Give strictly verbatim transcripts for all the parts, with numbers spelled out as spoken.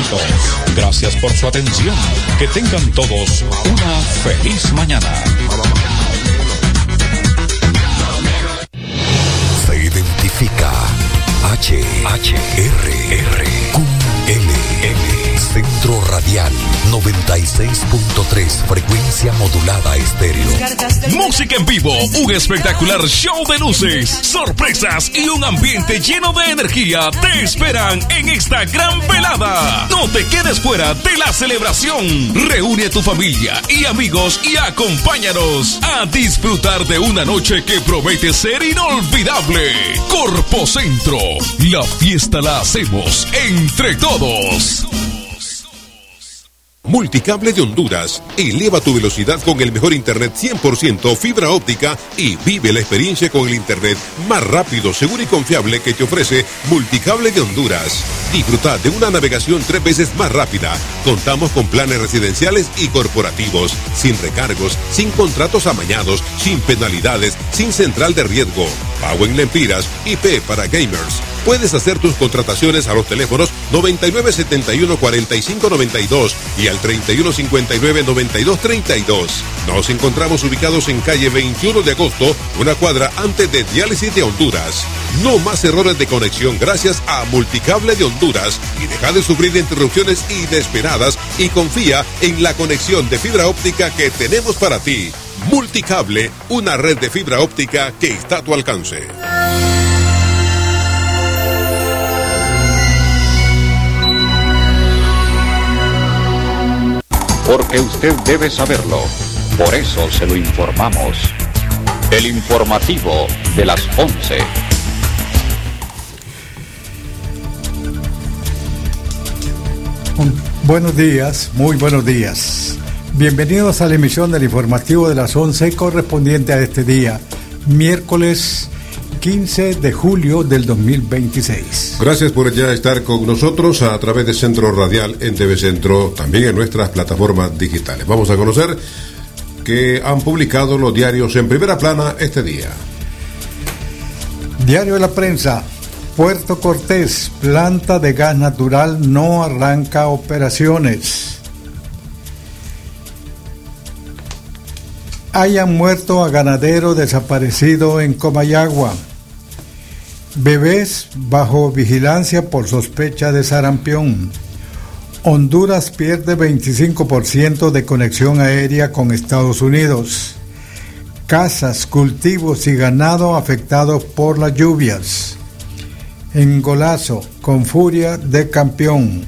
éxitos. Gracias por su atención. Que tengan todos una feliz mañana. Se identifica H, H, R, R, Q, L, L. Centro Radial noventa y seis punto tres, frecuencia modulada estéreo. Música en vivo, un espectacular show de luces, sorpresas y un ambiente lleno de energía te esperan en esta gran velada. No te quedes fuera de la celebración. Reúne a tu familia y amigos y acompáñanos a disfrutar de una noche que promete ser inolvidable. Corpo Centro, la fiesta la hacemos entre todos. Multicable de Honduras. Eleva tu velocidad con el mejor internet cien por ciento fibra óptica y vive la experiencia con el internet más rápido, seguro y confiable que te ofrece Multicable de Honduras. Disfruta de una navegación tres veces más rápida. Contamos con planes residenciales y corporativos, sin recargos, sin contratos amañados, sin penalidades, sin central de riesgo. Pago en lempiras, I P para gamers. Puedes hacer tus contrataciones a los teléfonos noventa y nueve setenta y uno cuarenta y cinco noventa y dos y al treinta y uno cincuenta y nueve noventa y dos treinta y dos. Nos encontramos ubicados en calle veintiuno de agosto, una cuadra antes de Diálisis de Honduras. No más errores de conexión gracias a Multicable de Honduras y deja de sufrir de interrupciones inesperadas y confía en la conexión de fibra óptica que tenemos para ti. Multicable, una red de fibra óptica que está a tu alcance. Porque usted debe saberlo. Por eso se lo informamos. El informativo de las once. Buenos días, muy buenos días. Bienvenidos a la emisión del informativo de las once correspondiente a este día, miércoles quince de julio del dos mil veintiséis. Gracias por ya estar con nosotros a través de Centro Radial en T V Centro, también en nuestras plataformas digitales. Vamos a conocer que han publicado los diarios en primera plana este día. Diario de la Prensa. Puerto Cortés, planta de gas natural no arranca operaciones. Hayan muerto a ganadero desaparecido en Comayagua. Bebés bajo vigilancia por sospecha de sarampión. Honduras pierde veinticinco por ciento de conexión aérea con Estados Unidos. Casas, cultivos y ganado afectados por las lluvias. En Golazo, con furia de campeón.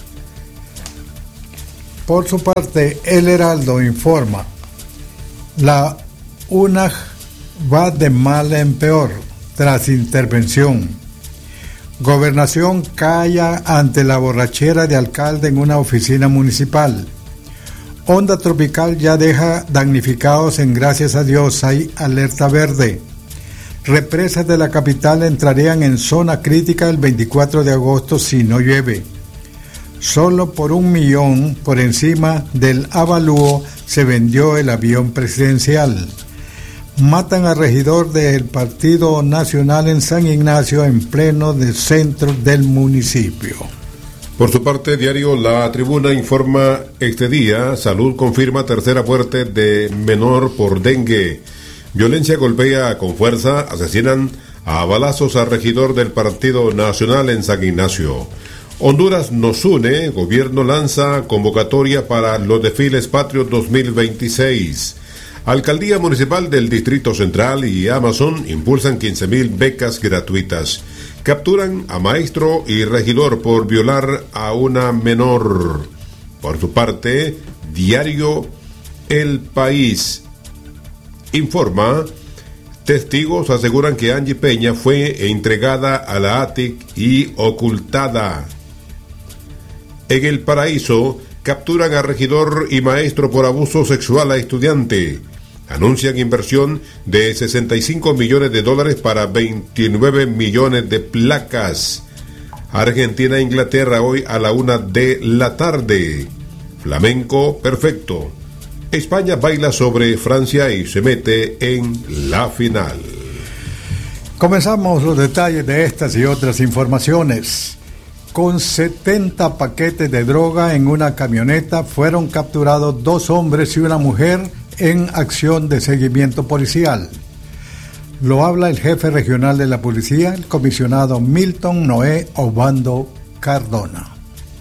Por su parte, El Heraldo informa: la U N A G va de mal en peor tras intervención. Gobernación calla ante la borrachera de alcalde en una oficina municipal. Onda tropical ya deja damnificados en Gracias a Dios, hay alerta verde. Represas de la capital entrarían en zona crítica el veinticuatro de agosto si no llueve. Solo por un millón por encima del avalúo se vendió el avión presidencial. Matan a regidor del Partido Nacional en San Ignacio en pleno del centro del municipio. Por su parte, diario La Tribuna informa este día: Salud confirma tercera muerte de menor por dengue. Violencia golpea con fuerza, asesinan a balazos al regidor del Partido Nacional en San Ignacio. Honduras nos une, gobierno lanza convocatoria para los desfiles patrios dos mil veintiséis. Alcaldía Municipal del Distrito Central y Amazon impulsan quince mil becas gratuitas. Capturan a maestro y regidor por violar a una menor. Por su parte, diario El País informa: testigos aseguran que Angie Peña fue entregada a la A T I C y ocultada. En El Paraíso, capturan a regidor y maestro por abuso sexual a estudiante. Anuncian inversión de sesenta y cinco millones de dólares para veintinueve millones de placas. Argentina e Inglaterra hoy a la una de la tarde. Flamenco perfecto. España baila sobre Francia y se mete en la final. Comenzamos los detalles de estas y otras informaciones. Con setenta paquetes de droga en una camioneta fueron capturados dos hombres y una mujer en acción de seguimiento policial. Lo habla el jefe regional de la policía, el comisionado Milton Noé Obando Cardona.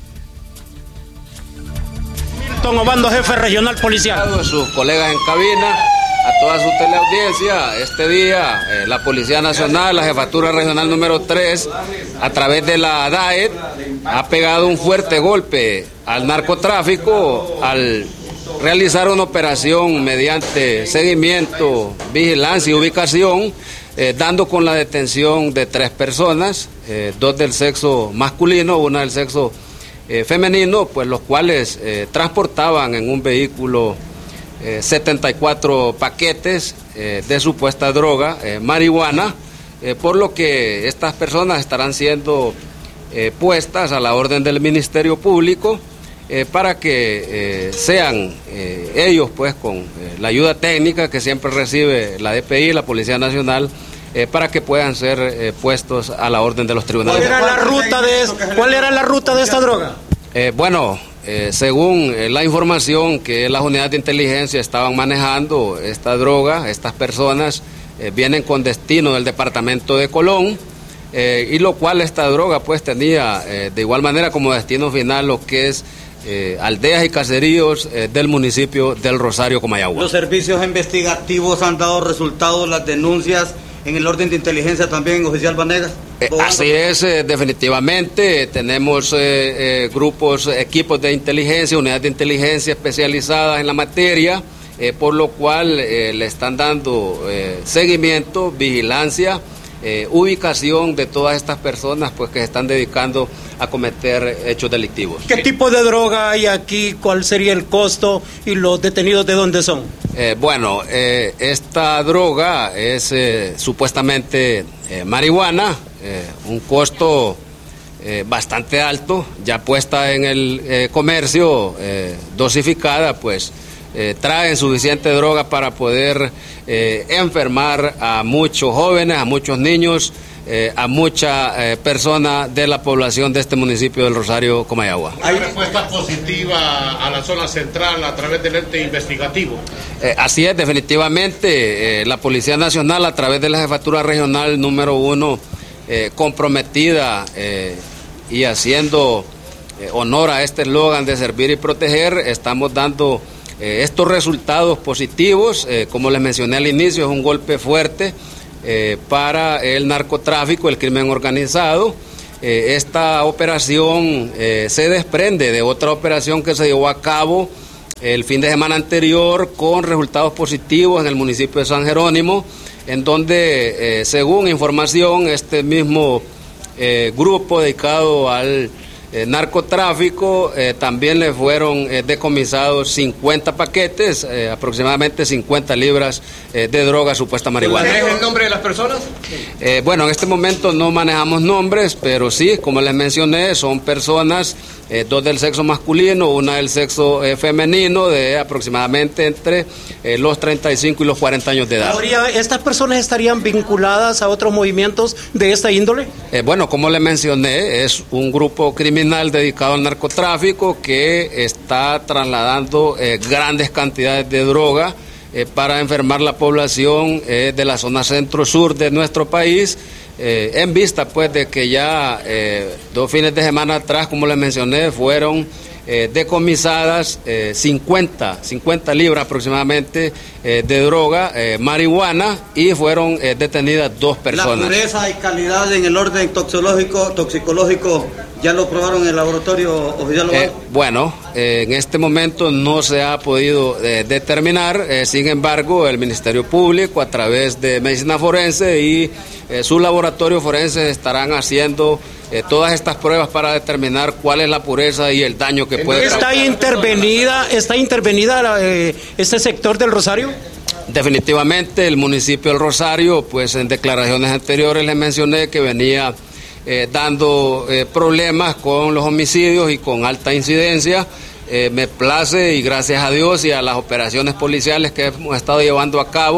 Milton Obando, jefe regional policial. A sus colegas en cabina, a toda su teleaudiencia, este día eh, la Policía Nacional, la Jefatura Regional número tres, a través de la D A E T, ha pegado un fuerte golpe al narcotráfico al realizar una operación mediante seguimiento, vigilancia y ubicación, eh, dando con la detención de tres personas, eh, dos del sexo masculino, una del sexo eh, femenino, pues los cuales eh, transportaban en un vehículo eh, setenta y cuatro paquetes eh, de supuesta droga, eh, marihuana, eh, por lo que estas personas estarán siendo eh, puestas a la orden del Ministerio Público, Eh, para que eh, sean eh, ellos, pues, con eh, la ayuda técnica que siempre recibe la D P I, la Policía Nacional, eh, para que puedan ser eh, puestos a la orden de los tribunales. ¿Cuál era la ruta de, ¿cuál era la ruta de esta droga? Eh, bueno, eh, según eh, la información que las unidades de inteligencia estaban manejando, esta droga, estas personas eh, vienen con destino del departamento de Colón. Eh, y lo cual esta droga pues tenía eh, de igual manera como destino final lo que es Eh, aldeas y caseríos eh, del municipio del Rosario, Comayagua. ¿Los servicios investigativos han dado resultados, las denuncias en el orden de inteligencia también, oficial Vanegas? Eh, así es, eh, definitivamente tenemos eh, eh, grupos, equipos de inteligencia, unidades de inteligencia especializadas en la materia, eh, por lo cual eh, le están dando eh, seguimiento, vigilancia, eh, ubicación de todas estas personas pues que se están dedicando a cometer hechos delictivos. ¿Qué tipo de droga hay aquí? ¿Cuál sería el costo? ¿Y los detenidos de dónde son? Eh, bueno, eh, esta droga es eh, supuestamente eh, marihuana, eh, un costo eh, bastante alto, ya puesta en el eh, comercio, eh, dosificada, pues eh, traen suficiente droga para poder eh, enfermar a muchos jóvenes, a muchos niños, Eh, a mucha eh, persona de la población de este municipio del Rosario, Comayagua. ¿Hay respuesta positiva a la zona central a través del ente investigativo? Eh, así es, definitivamente, eh, la Policía Nacional a través de la Jefatura Regional número uno, eh, comprometida eh, y haciendo eh, honor a este eslogan de servir y proteger, estamos dando eh, estos resultados positivos. Eh, como les mencioné al inicio, es un golpe fuerte Eh, para el narcotráfico, el crimen organizado. Eh, esta operación eh, se desprende de otra operación que se llevó a cabo el fin de semana anterior con resultados positivos en el municipio de San Jerónimo, en donde, eh, según información, este mismo eh, grupo dedicado al eh, narcotráfico eh, también le fueron eh, decomisados cincuenta paquetes, eh, aproximadamente cincuenta libras eh, de droga supuesta marihuana. ¿Maneja el nombre de las personas? Eh, bueno, en este momento no manejamos nombres, pero sí, como les mencioné, son personas, eh, dos del sexo masculino, una del sexo eh, femenino, de aproximadamente entre eh, los treinta y cinco y los cuarenta años de edad. ¿Estas personas estarían vinculadas a otros movimientos de esta índole? Eh, bueno, como les mencioné, es un grupo criminal dedicado al narcotráfico que está trasladando eh, grandes cantidades de droga eh, para enfermar la población eh, de la zona centro-sur de nuestro país, eh, en vista pues de que ya eh, dos fines de semana atrás, como les mencioné, fueron Eh, decomisadas eh, cincuenta, cincuenta libras aproximadamente eh, de droga, eh, marihuana, y fueron eh, detenidas dos personas. ¿La pureza y calidad en el orden toxicológico, toxicológico ya lo probaron en el laboratorio oficial? Eh, bueno, eh, en este momento no se ha podido eh, determinar, eh, sin embargo, el Ministerio Público a través de Medicina Forense y eh, sus laboratorios forenses estarán haciendo Eh, todas estas pruebas para determinar cuál es la pureza y el daño que puede ¿Está causar. intervenida, está intervenida eh, este sector del Rosario? Definitivamente el municipio del Rosario, pues en declaraciones anteriores les mencioné que venía eh, dando eh, problemas con los homicidios y con alta incidencia. Eh, me place, y gracias a Dios y a las operaciones policiales que hemos estado llevando a cabo,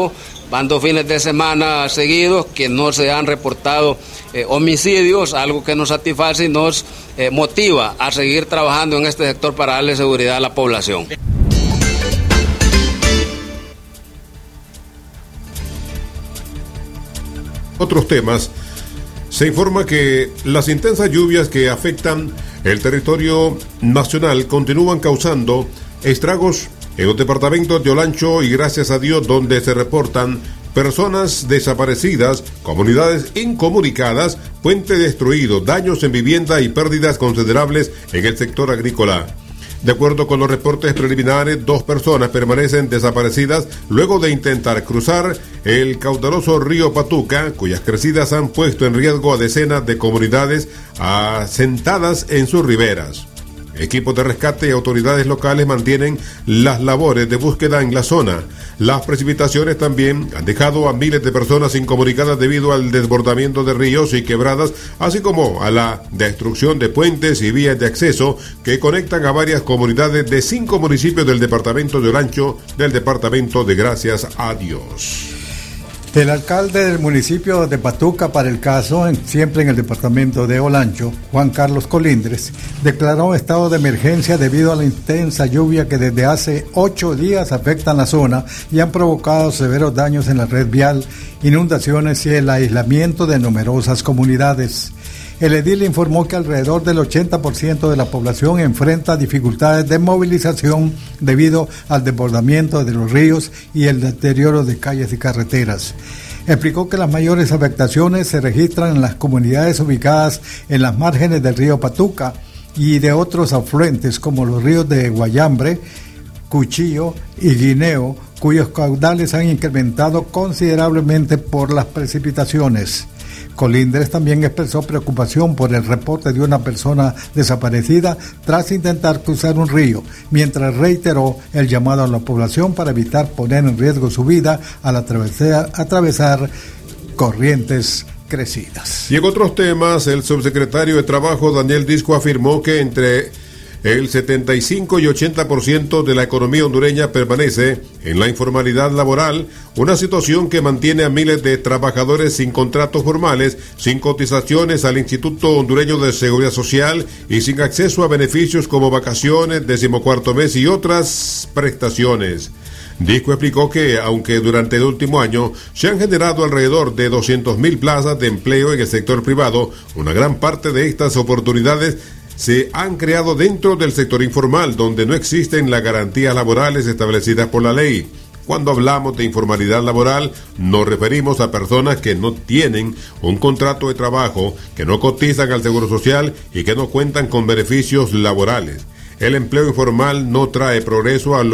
Van dos fines de semana seguidos que no se han reportado eh, homicidios, algo que nos satisface y nos eh, motiva a seguir trabajando en este sector para darle seguridad a la población. Otros temas. Se informa que las intensas lluvias que afectan el territorio nacional continúan causando estragos en los departamentos de Olancho y Gracias a Dios, donde se reportan personas desaparecidas, comunidades incomunicadas, puente destruido, daños en vivienda y pérdidas considerables en el sector agrícola. De acuerdo con los reportes preliminares, dos personas permanecen desaparecidas luego de intentar cruzar el caudaloso río Patuca, cuyas crecidas han puesto en riesgo a decenas de comunidades asentadas en sus riberas. Equipos de rescate y autoridades locales mantienen las labores de búsqueda en la zona. Las precipitaciones también han dejado a miles de personas incomunicadas debido al desbordamiento de ríos y quebradas, así como a la destrucción de puentes y vías de acceso que conectan a varias comunidades de cinco municipios del departamento de Olancho, del departamento de Gracias a Dios. El alcalde del municipio de Patuca, para el caso, en, siempre en el departamento de Olancho, Juan Carlos Colindres, declaró estado de emergencia debido a la intensa lluvia que desde hace ocho días afectan la zona y han provocado severos daños en la red vial, inundaciones y el aislamiento de numerosas comunidades. El edil informó que alrededor del ochenta por ciento de la población enfrenta dificultades de movilización debido al desbordamiento de los ríos y el deterioro de calles y carreteras. Explicó que las mayores afectaciones se registran en las comunidades ubicadas en las márgenes del río Patuca y de otros afluentes como los ríos de Guayambre, Cuchillo y Guineo, cuyos caudales han incrementado considerablemente por las precipitaciones. Colindres también expresó preocupación por el reporte de una persona desaparecida tras intentar cruzar un río, mientras reiteró el llamado a la población para evitar poner en riesgo su vida al atravesar, atravesar corrientes crecidas. Y en otros temas, el subsecretario de Trabajo, Daniel Disco, afirmó que entre el setenta y cinco y ochenta por ciento de la economía hondureña permanece en la informalidad laboral, una situación que mantiene a miles de trabajadores sin contratos formales, sin cotizaciones al Instituto Hondureño de Seguridad Social y sin acceso a beneficios como vacaciones, decimocuarto mes y otras prestaciones. Disco explicó que, aunque durante el último año se han generado alrededor de doscientas mil plazas de empleo en el sector privado, una gran parte de estas oportunidades se han creado dentro del sector informal, donde no existen las garantías laborales establecidas por la ley. Cuando hablamos de informalidad laboral, nos referimos a personas que no tienen un contrato de trabajo, que no cotizan al Seguro Social y que no cuentan con beneficios laborales. El empleo informal no trae progreso a los